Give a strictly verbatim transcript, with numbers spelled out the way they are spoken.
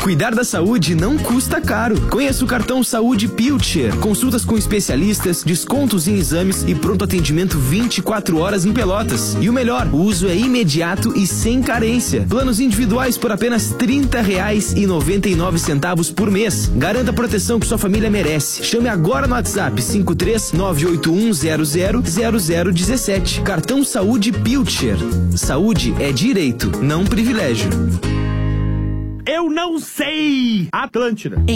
Cuidar da saúde não custa caro. Conheça o cartão Saúde Pilcher. Consultas com especialistas, descontos em exames e pronto atendimento vinte e quatro horas em Pelotas. E o melhor, o uso é imediato e sem carência. Planos individuais por apenas trinta reais e noventa e nove centavos por mês. Garanta a proteção que sua família merece. Chame agora no WhatsApp cinco três nove oito um zero zero zero zero um sete. Cartão Saúde Pilcher. Saúde é direito, não privilégio. Eu não sei! Atlântida.